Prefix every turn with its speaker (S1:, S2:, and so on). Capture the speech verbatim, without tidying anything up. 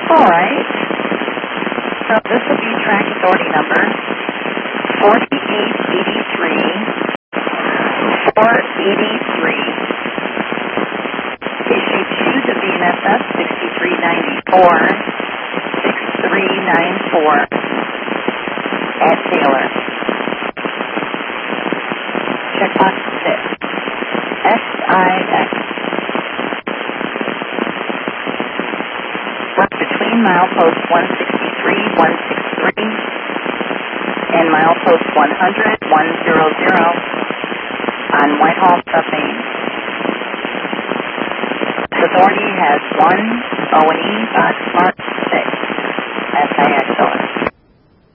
S1: All right. So this will be track authority number forty-eight eighty-three, four eighty-three, issued to the V N S S sixty-three ninety-four, sixty-three ninety-four at Taylor. Checkbox six, S I X. Work between milepost one sixty-three, one sixty-three and milepost one hundred, one hundred on Whitehall Sub-Main. Authority has one O and E box mark six, S I X.